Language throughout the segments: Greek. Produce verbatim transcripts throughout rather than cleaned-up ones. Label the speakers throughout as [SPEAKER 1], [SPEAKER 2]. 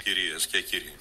[SPEAKER 1] Κυρίες και κύριοι,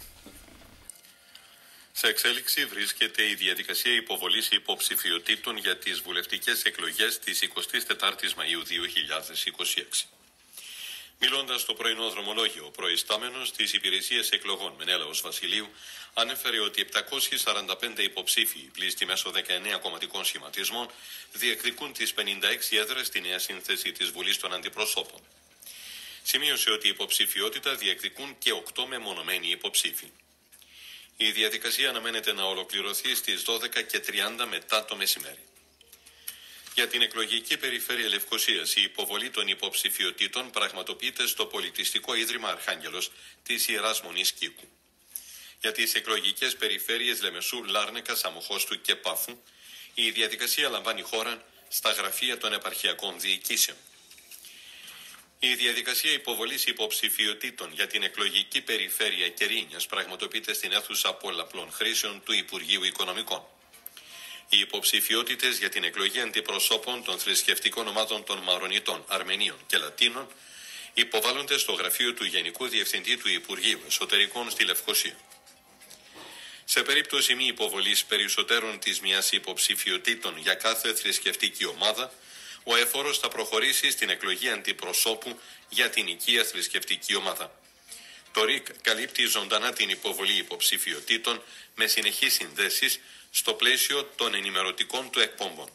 [SPEAKER 1] σε εξέλιξη βρίσκεται η διαδικασία υποβολής υποψηφιωτήτων για τις βουλευτικές εκλογές της εικοστής τετάρτης Μαΐου δύο χιλιάδες είκοσι έξι. Μιλώντας στο πρωινό δρομολόγιο, ο προϊστάμενος της Υπηρεσίας Εκλογών Μενέλαος Βασιλείου ανέφερε ότι επτακόσιοι σαράντα πέντε υποψήφοι, πλήστοι μέσω δεκαεννέα κομματικών σχηματισμών, διεκδικούν τις πενήντα έξι έδρες στη νέα σύνθεση της Βουλής των Αντιπροσώπων. Σημείωσε ότι η υποψηφιότητα διεκδικούν και οκτώ μεμονωμένοι υποψήφοι. Η διαδικασία αναμένεται να ολοκληρωθεί στις δώδεκα και τριάντα μετά το μεσημέρι. Για την εκλογική περιφέρεια Λευκωσίας, η υποβολή των υποψηφιωτήτων πραγματοποιείται στο Πολιτιστικό Ίδρυμα Αρχάγγελος της Ιεράς Μονής Κίκου. Για τις εκλογικές περιφέρειες Λεμεσού, Λάρνεκα, Σαμοχώστου και Πάφου, η διαδικασία λαμβάνει χώρα στα γραφεία των επαρχιακών διοικήσεων. Η διαδικασία υποβολής υποψηφιωτήτων για την εκλογική περιφέρεια Κερίνιας πραγματοποιείται στην αίθουσα πολλαπλών χρήσεων του Υπουργείου Οικονομικών. Οι υποψηφιότητες για την εκλογή αντιπροσώπων των θρησκευτικών ομάδων των Μαρονιτών, Αρμενίων και Λατίνων υποβάλλονται στο γραφείο του Γενικού Διευθυντή του Υπουργείου Εσωτερικών στη Λευκωσία. Σε περίπτωση μη υποβολής περισσότερων της μιας υποψηφιωτήτων για κάθε θρησκευτική ομάδα, ο έφορος θα προχωρήσει στην εκλογή αντιπροσώπου για την οικία θρησκευτική ομάδα. Το ΡΙΚ καλύπτει ζωντανά την υποβολή υποψηφιωτήτων με συνεχείς συνδέσεις στο πλαίσιο των ενημερωτικών του εκπομπών.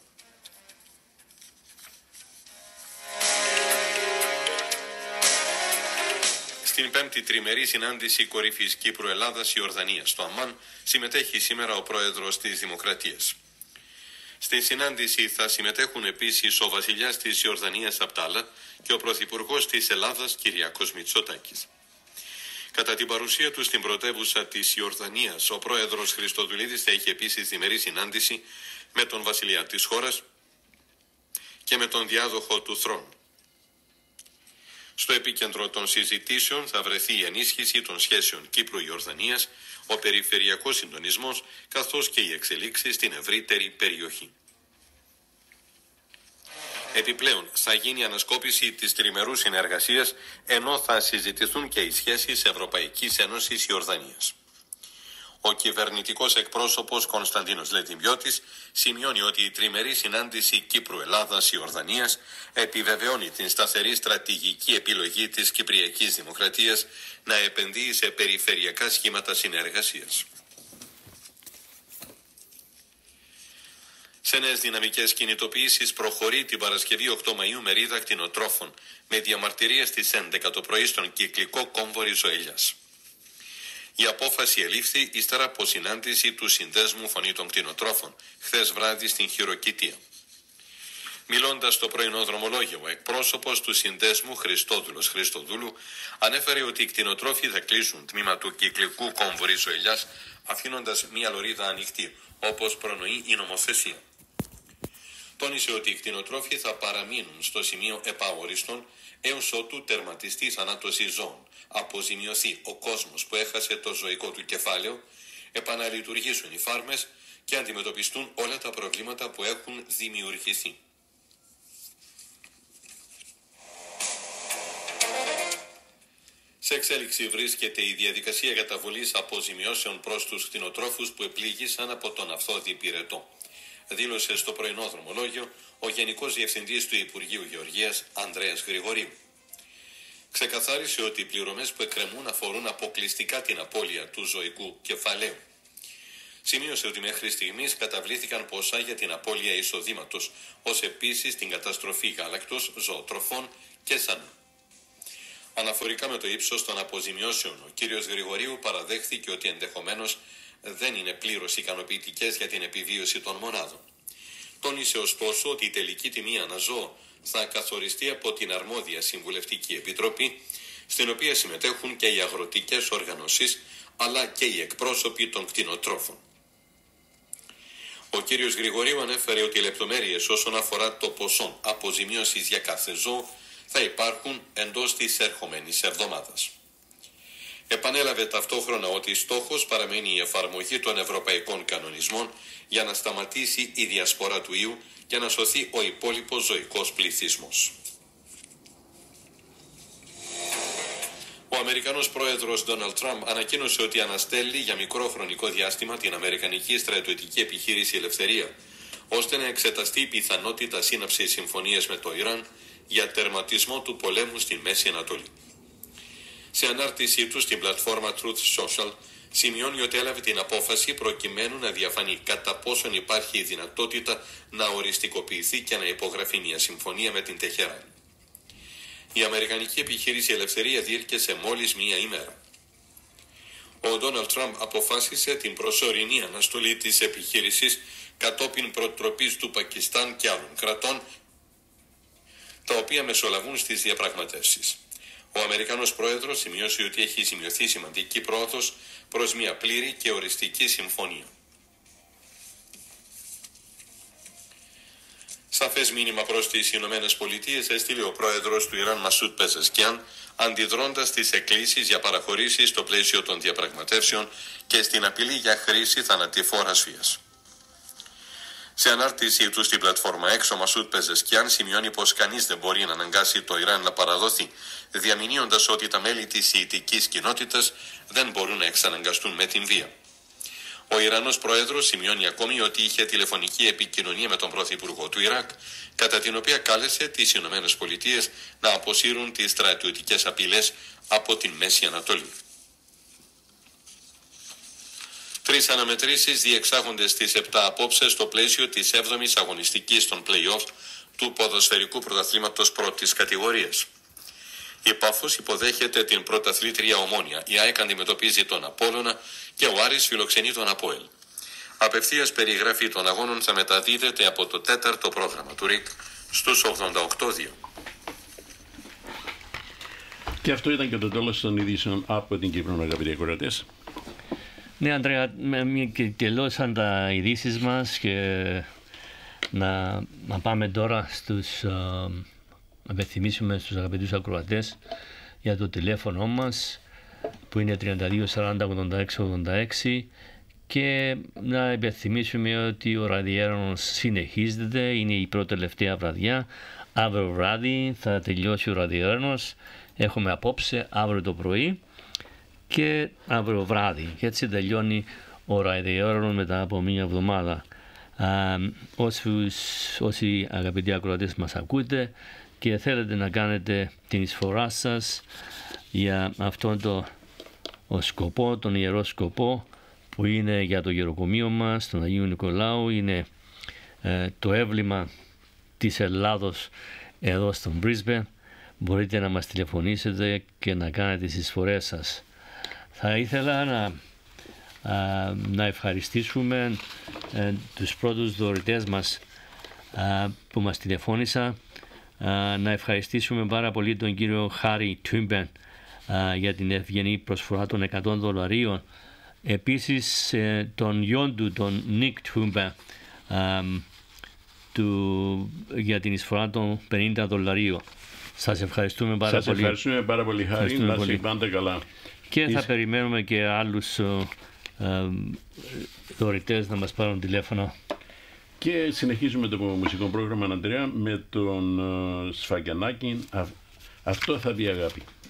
[SPEAKER 1] Στην πέμπτη τριμερή συνάντηση κορυφής Κύπρου-Ελλάδας-Ιορδανίας στο Αμμάν συμμετέχει σήμερα ο πρόεδρος της Δημοκρατίας. Στη συνάντηση θα συμμετέχουν επίσης ο βασιλιάς της Ιορδανίας Απτάλα και ο πρωθυπουργός της Ελλάδας Κυριάκος Μητσοτάκης. Κατά την παρουσία του στην πρωτεύουσα της Ιορδανίας, ο πρόεδρος Χριστοδουλίδης θα έχει επίσης διμερή συνάντηση με τον βασιλιά της χώρας και με τον διάδοχο του θρόνου. Στο επίκεντρο των συζητήσεων θα βρεθεί η ενίσχυση των σχέσεων Κύπρου-Ιορδανίας, ο περιφερειακός συντονισμός, καθώς και οι εξελίξεις στην ευρύτερη περιοχή. Επιπλέον, θα γίνει ανασκόπηση της τριμερούς συνεργασίας, ενώ θα συζητηθούν και οι σχέσεις Ευρωπαϊκής Ένωσης Ιορδανίας. Ο κυβερνητικός εκπρόσωπος Κωνσταντίνος Λετιμπιώτης σημειώνει ότι η τριμερή συνάντηση Κύπρου-Ελλάδας-Ιορδανίας επιβεβαιώνει την σταθερή στρατηγική επιλογή της Κυπριακής Δημοκρατίας να επενδύει σε περιφερειακά σχήματα συνεργασίας. Σε νέες δυναμικές κινητοποιήσεις προχωρεί την Παρασκευή οκτώ Μαΐου μερίδα κτηνοτρόφων με διαμαρτυρίες στις έντεκα το πρωί στον κυκλικό κόμβο Ριζοέλιας. Η απόφαση ελήφθη ύστερα από συνάντηση του Συνδέσμου Φωνή των Κτηνοτρόφων χθες βράδυ στην Χειροκητία. Μιλώντας στο πρωινό δρομολόγιο, ο εκπρόσωπος του Συνδέσμου Χριστόδουλος Χριστοδούλου ανέφερε ότι οι κτηνοτρόφοι θα κλείσουν τμήμα του κυκλικού κόμβου Ριζοέλιας αφήνοντας μία λωρίδα ανοιχτή, όπως προνοεί η νομοθεσία. Τόνισε ότι οι κτηνοτρόφοι θα παραμείνουν στο σημείο επαόριστον έως ότου τερματιστεί η θανάτωση ζώων, αποζημιωθεί ο κόσμος που έχασε το ζωικό του κεφάλαιο, επαναλειτουργήσουν οι φάρμες και αντιμετωπιστούν όλα τα προβλήματα που έχουν δημιουργηθεί. Σε εξέλιξη βρίσκεται η διαδικασία καταβολής αποζημιώσεων προς τους κτηνοτρόφους που επλήγησαν από τον αυθόδη πυρετό. Δήλωσε στο πρωινό δρομολόγιο ο Γενικός Διευθυντής του Υπουργείου Γεωργίας Ανδρέας Γρηγορίου. Ξεκαθάρισε ότι οι πληρωμές που εκκρεμούν αφορούν αποκλειστικά την απώλεια του ζωικού κεφαλαίου. Σημείωσε ότι μέχρι στιγμής καταβλήθηκαν ποσά για την απώλεια εισοδήματος, ως επίσης την καταστροφή γάλακτος, ζωοτροφών και σανού. Αναφορικά με το ύψος των αποζημιώσεων, ο κύριος Γρηγορίου παραδέχθηκε ότι ενδεχομένως δεν είναι πλήρως ικανοποιητικές για την επιβίωση των μονάδων. Τόνισε ωστόσο ότι η τελική τιμή αναζώο θα καθοριστεί από την αρμόδια Συμβουλευτική Επιτροπή, στην οποία συμμετέχουν και οι αγροτικές οργανώσεις, αλλά και οι εκπρόσωποι των κτηνοτρόφων. Ο κύριος Γρηγορίου ανέφερε ότι οι λεπτομέρειες όσον αφορά το ποσό αποζημίωσης για κάθε ζώο θα υπάρχουν εντός της ερχομένης εβδομάδας. Επανέλαβε ταυτόχρονα ότι στόχος παραμένει η εφαρμογή των ευρωπαϊκών κανονισμών για να σταματήσει η διασπορά του ιού και να σωθεί ο υπόλοιπος ζωικός πληθυσμός. Ο Αμερικανός πρόεδρος Ντόναλντ Τραμπ ανακοίνωσε ότι αναστέλει για μικρό χρονικό διάστημα την Αμερικανική στρατιωτική επιχείρηση Ελευθερία, ώστε να εξεταστεί η πιθανότητα σύναψης συμφωνίας με το Ιράν για τερματισμό του πολέμου στη Μέση Ανατολή. Σε ανάρτησή του στην πλατφόρμα Truth Social, σημειώνει ότι έλαβε την απόφαση προκειμένου να διαφανεί κατά πόσον υπάρχει η δυνατότητα να οριστικοποιηθεί και να υπογραφεί μια συμφωνία με την Τεχεράνη. Η Αμερικανική επιχείρηση Ελευθερία διήρκεσε μόλις μία ημέρα. Ο Ντόναλντ Τραμπ αποφάσισε την προσωρινή αναστολή της επιχείρησης κατόπιν προτροπής του Πακιστάν και άλλων κρατών, τα οποία μεσολαβούν στις διαπραγματεύσεις. Ο Αμερικανός πρόεδρος σημειώσει ότι έχει σημειωθεί σημαντική πρόοδος προς μια πλήρη και οριστική συμφωνία. Σαφές μήνυμα προς τις Ηνωμένες Πολιτείες έστειλε ο πρόεδρος του Ιράν Μασούτ Πεζεσκιάν, αντιδρώντας στις εκκλήσεις για παραχωρήσεις στο πλαίσιο των διαπραγματεύσεων και στην απειλή για χρήση θανατηφόρας βίας. Σε ανάρτησή του στην πλατφόρμα X, ο Μασούτ Πεζεσκιάν σημειώνει πως κανείς δεν μπορεί να αναγκάσει το Ιράν να παραδοθεί, διαμηνύοντας ότι τα μέλη της σιητικής κοινότητας δεν μπορούν να εξαναγκαστούν με την βία. Ο Ιρανός πρόεδρος σημειώνει ακόμη ότι είχε τηλεφωνική επικοινωνία με τον πρωθυπουργό του Ιράκ, κατά την οποία κάλεσε τις Ηνωμένες Πολιτείες να αποσύρουν τις στρατιωτικές απειλές από την Μέση Ανατολή. Τρεις αναμετρήσεις διεξάγονται στις επτά απόψε στο πλαίσιο της έβδομης αγωνιστικής των play-off του ποδοσφαιρικού πρωταθλήματος πρώτης κατηγορίας. Η Πάφος υποδέχεται την πρωταθλήτρια Ομόνια, η ΑΕΚ αντιμετωπίζει τον Απόλλωνα και ο Άρης φιλοξενεί τον Αποέλ. Απευθείας περιγραφή των αγώνων θα μεταδίδεται από το τέταρτο πρόγραμμα του ΡΙΚ στους ογδόντα οκτώ δύο.
[SPEAKER 2] Και αυτό ήταν και το τέλος των ειδήσεων από την Κύπρο, αγαπητοί ακροατές.
[SPEAKER 3] Ναι, Ανδρέα, και τελώσαν τα ειδήσεις μας και να, να πάμε τώρα στους, α, να υπενθυμίσουμε στους αγαπητούς ακροατές για το τηλέφωνο μας που είναι τριάντα δύο σαράντα ογδόντα έξι ογδόντα έξι και να υπενθυμίσουμε ότι ο ραδιέρωνος συνεχίζεται, είναι η πρώτη τελευταία βραδιά. Αύριο βράδυ θα τελειώσει ο ραδιέρωνος, έχουμε απόψε αύριο το πρωί και αύριο βράδυ. Και έτσι τελειώνει ο ραδιόφωνος μετά από μία εβδομάδα. Α, όσους, όσοι αγαπητοί ακροατές μας ακούτε και θέλετε να κάνετε την εισφορά σας για αυτόν τον το σκοπό, τον ιερό σκοπό που είναι για το γεροκομείο μας, τον Αγίου Νικολάου, είναι ε, το έμβλημα της Ελλάδος εδώ στον Brisbane, μπορείτε να μας τηλεφωνήσετε και να κάνετε τις εισφορές σας. Θα ήθελα να, α, να ευχαριστήσουμε ε, τους πρώτους δωρητές μας α, που μας τηλεφώνησαν. Α, να ευχαριστήσουμε πάρα πολύ τον κύριο Χάρι Τούμπεν για την ευγενή προσφορά των εκατό δολαρίων. Επίσης ε, τον γιον του, τον Νίκ Τούμπεν, για την εισφορά των πενήντα δολαρίων. Σας ευχαριστούμε πάρα
[SPEAKER 2] Σας
[SPEAKER 3] πολύ.
[SPEAKER 2] Σας ευχαριστούμε πάρα πολύ, Χάρη. Να είστε πάντα καλά.
[SPEAKER 3] Και θα περιμένουμε και άλλους ε, ε, δωρητές να μας πάρουν τηλέφωνο.
[SPEAKER 2] Και συνεχίζουμε το μουσικό πρόγραμμα, Ανδρέα, με τον uh, Σφαγιανάκη. Αυτό θα δει αγάπη.